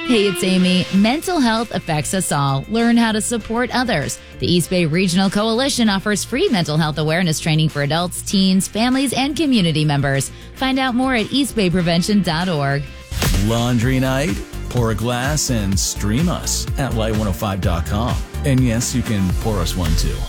Hey, it's Amy. Mental health affects us all. Learn how to support others. The East Bay Regional Coalition offers free mental health awareness training for adults, teens, families, and community members. Find out more at eastbayprevention.org. Laundry night? Pour a glass and stream us at light105.com. And yes, you can pour us one too.